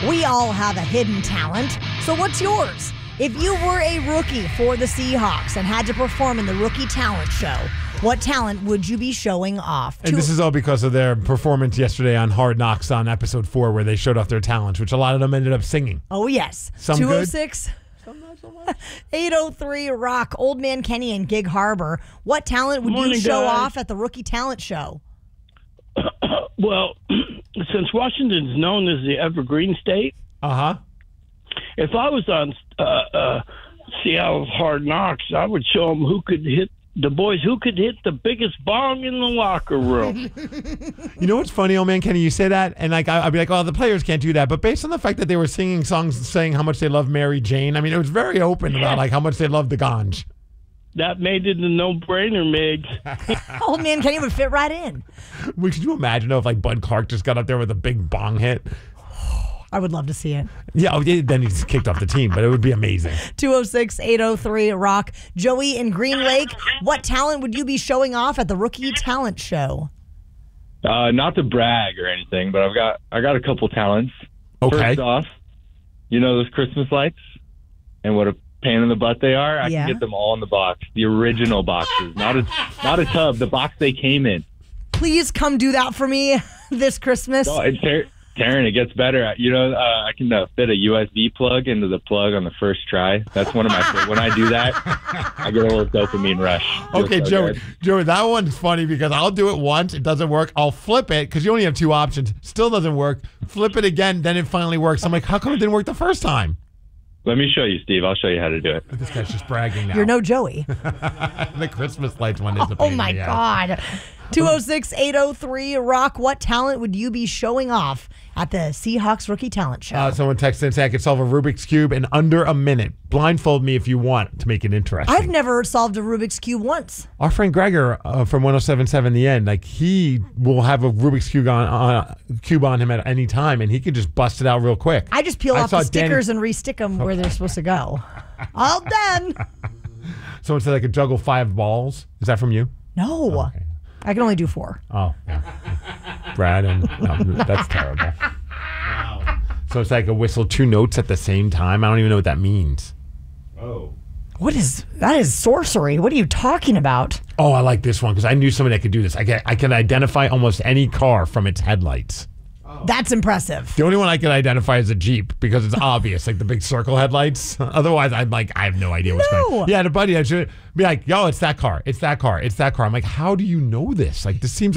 We all have a hidden talent. So what's yours? If you were a rookie for the Seahawks and had to perform in the Rookie Talent Show, what talent would you be showing off? And this is all because of their performance yesterday on Hard Knocks on episode 4, where they showed off their talents, which a lot of them ended up singing. Oh, yes. Some 206 803 Rock, Old Man Kenny and Gig Harbor. What talent would you show off at the Rookie Talent Show? Well, since Washington's known as the Evergreen State, if I was on Seattle's Hard Knocks, I would show them who could hit the biggest bong in the locker room. You know what's funny, Old Man Kenny? You say that, and I'd be like, oh, the players can't do that. But based on the fact that they were singing songs saying how much they love Mary Jane, I mean, it was very open about how much they love the ganj. That made it a no-brainer, Migs. Old Man Kenny would fit right in. Could you imagine if Bud Clark just got up there with a big bong hit? I would love to see it. Yeah, then he's kicked off the team, but it would be amazing. 206-803 Rock. Joey in Green Lake, what talent would you be showing off at the Rookie Talent Show? Not to brag or anything, but I got a couple talents. Okay. First off, you know those Christmas lights and what a pain in the butt they are? I can get them all in the box, the original boxes, not a tub, the box they came in. Please come do that for me this Christmas. Oh, Taryn, it gets better. I can fit a USB plug into the plug on the first try. That's one of my when I do that, I get a little dopamine rush. Okay, Joey, that one's funny because I'll do it once, it doesn't work. I'll flip it because you only have two options. Still doesn't work. Flip it again, then it finally works. I'm like, how come it didn't work the first time? Let me show you, Steve. I'll show you how to do it. This guy's just bragging now. You're no Joey. The Christmas lights one is a pain. Oh, my God. 206-803 Rock, what talent would you be showing off at the Seahawks Rookie Talent Show? Someone texted and said I could solve a Rubik's Cube in under a minute. Blindfold me if you want to make it interesting. I've never solved a Rubik's Cube once. Our friend Gregor from 107.7 The End, he will have a Rubik's Cube on him at any time, and he could just bust it out real quick. I just peel off the stickers and re-stick them where they're supposed to go. All done. Someone said I could juggle 5 balls. Is that from you? No. Okay. I can only do 4. Oh, yeah. Brad, that's terrible. Wow. So it's like a whistle 2 notes at the same time? I don't even know what that means. Oh. That is sorcery. What are you talking about? Oh, I like this one because I knew somebody that could do this. I can identify almost any car from its headlights. That's impressive. The only one I can identify is a Jeep because it's obvious, like the big circle headlights. Otherwise, I have no idea what's going on. Yeah, the buddy, I should be like, yo, it's that car. It's that car. It's that car. I'm like, how do you know this? This seems